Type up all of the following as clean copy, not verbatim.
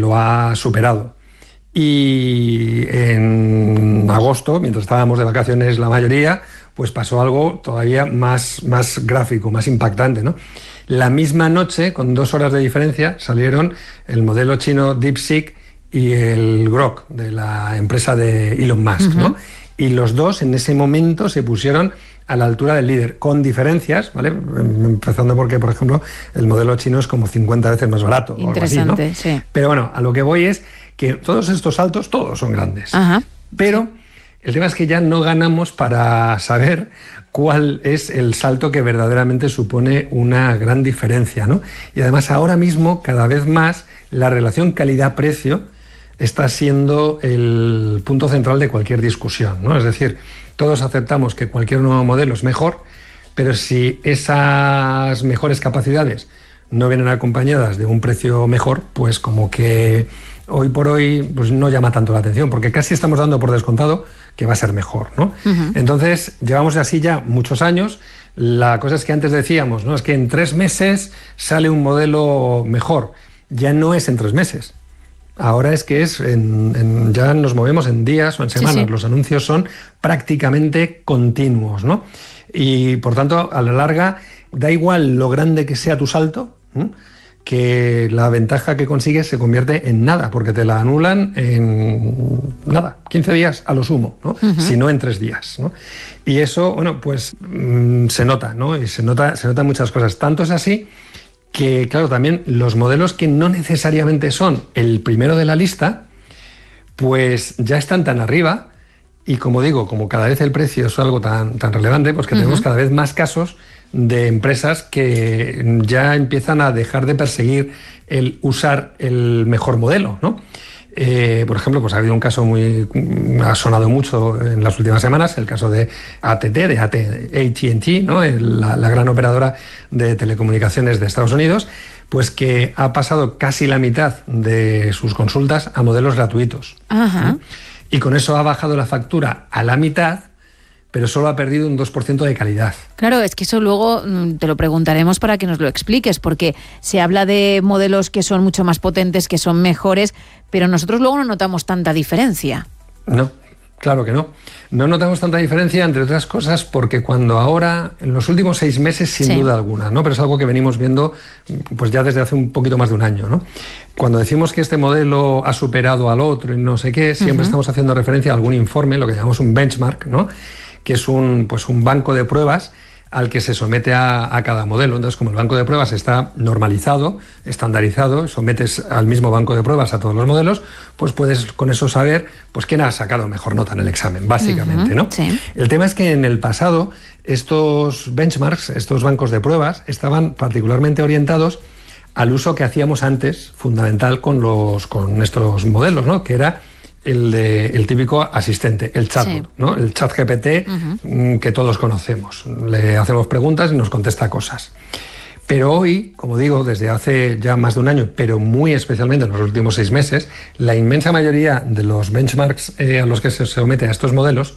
lo ha superado. Y en agosto, mientras estábamos de vacaciones la mayoría, pues pasó algo todavía más gráfico, más impactante, ¿no? La misma noche, con 2 horas de diferencia, salieron el modelo chino DeepSeek y el Grok, de la empresa de Elon Musk, ¿no? Y los dos en ese momento se pusieron a la altura del líder, con diferencias, ¿vale? Empezando porque, por ejemplo, el modelo chino es como 50 veces más barato. Interesante, o algo así, ¿no? sí. Pero bueno, a lo que voy es que todos estos saltos, todos son grandes. Ajá. Pero el tema es que ya no ganamos para saber cuál es el salto que verdaderamente supone una gran diferencia, ¿no? Y además ahora mismo, cada vez más, la relación calidad-precio está siendo el punto central de cualquier discusión, ¿no? Es decir, todos aceptamos que cualquier nuevo modelo es mejor, pero si esas mejores capacidades no vienen acompañadas de un precio mejor, pues como que hoy por hoy pues no llama tanto la atención, porque casi estamos dando por descontado que va a ser mejor, ¿no? Entonces, llevamos así ya muchos años. La cosa es que antes decíamos, ¿no? Es que en 3 meses sale un modelo mejor. Ya no es en 3 meses. Ahora es que ya nos movemos en días o en semanas. Sí. Los anuncios son prácticamente continuos, ¿no? Y por tanto, a la larga, da igual lo grande que sea tu salto, ¿no?, que la ventaja que consigues se convierte en nada, porque te la anulan en nada, 15 días a lo sumo, ¿no? Si no en 3 días, ¿no? Y eso, bueno, pues se nota, ¿no? Y se nota muchas cosas. Tanto es así que, claro, también los modelos que no necesariamente son el primero de la lista, pues ya están tan arriba, y como digo, como cada vez el precio es algo tan relevante, pues que tenemos cada vez más casos de empresas que ya empiezan a dejar de perseguir el usar el mejor modelo, ¿no? Por ejemplo, pues ha habido un caso ha sonado mucho en las últimas semanas, el caso de AT&T, ¿no? La gran operadora de telecomunicaciones de Estados Unidos, pues que ha pasado casi la mitad de sus consultas a modelos gratuitos. Ajá. ¿Sí? Y con eso ha bajado la factura a la mitad, pero solo ha perdido un 2% de calidad. Claro, es que eso luego te lo preguntaremos para que nos lo expliques, porque se habla de modelos que son mucho más potentes, que son mejores, pero nosotros luego no notamos tanta diferencia. No, claro que no. No notamos tanta diferencia, entre otras cosas, porque cuando ahora, en los últimos 6 meses, sin duda alguna, ¿no? Pero es algo que venimos viendo pues ya desde hace un poquito más de un año, ¿no? Cuando decimos que este modelo ha superado al otro y no sé qué, siempre estamos haciendo referencia a algún informe, lo que llamamos un benchmark, ¿no?, que es un banco de pruebas al que se somete a cada modelo. Entonces, como el banco de pruebas está normalizado, estandarizado, sometes al mismo banco de pruebas a todos los modelos, pues puedes con eso saber pues quién ha sacado mejor nota en el examen, básicamente, ¿no? Sí. El tema es que en el pasado estos benchmarks, estos bancos de pruebas, estaban particularmente orientados al uso que hacíamos antes, fundamental con nuestros modelos, ¿no?, que era el típico asistente, el chatbot, ¿no?, el chat GPT que todos conocemos. Le hacemos preguntas y nos contesta cosas. Pero hoy, como digo, desde hace ya más de un año, pero muy especialmente en los últimos 6 meses, la inmensa mayoría de los benchmarks a los que se somete a estos modelos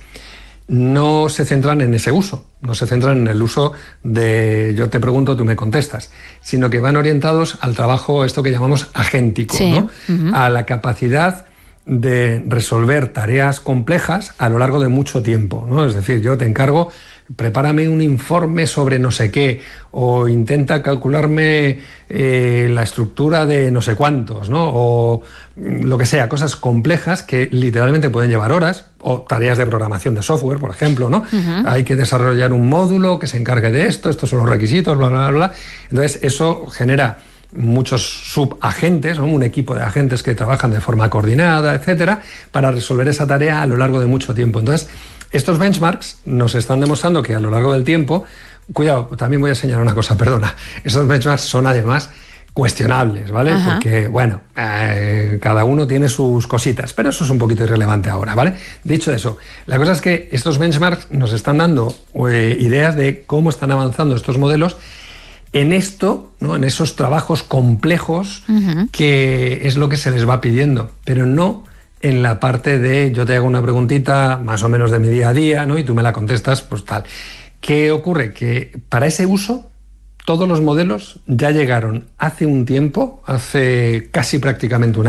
no se centran en ese uso, no se centran en el uso de yo te pregunto, tú me contestas, sino que van orientados al trabajo, esto que llamamos agéntico, ¿no? A la capacidad de resolver tareas complejas a lo largo de mucho tiempo, ¿no? Es decir, yo te encargo, prepárame un informe sobre no sé qué, o intenta calcularme la estructura de no sé cuántos, ¿no?, o lo que sea, cosas complejas que literalmente pueden llevar horas, o tareas de programación de software, por ejemplo, ¿no? Hay que desarrollar un módulo que se encargue de esto, estos son los requisitos, bla, bla, bla. Entonces, eso genera muchos subagentes, ¿no?, un equipo de agentes que trabajan de forma coordinada, etcétera, para resolver esa tarea a lo largo de mucho tiempo. Entonces, estos benchmarks nos están demostrando que a lo largo del tiempo, cuidado, también voy a señalar una cosa, perdona, esos benchmarks son además cuestionables, ¿vale? Porque, bueno, cada uno tiene sus cositas, pero eso es un poquito irrelevante ahora, ¿vale? Dicho eso, la cosa es que estos benchmarks nos están dando ideas de cómo están avanzando estos modelos en esto, ¿no?, en esos trabajos complejos que es lo que se les va pidiendo, pero no en la parte de yo te hago una preguntita más o menos de mi día a día, ¿no?, y tú me la contestas, pues tal. ¿Qué ocurre? Que para ese uso todos los modelos ya llegaron hace un tiempo, hace casi prácticamente un año,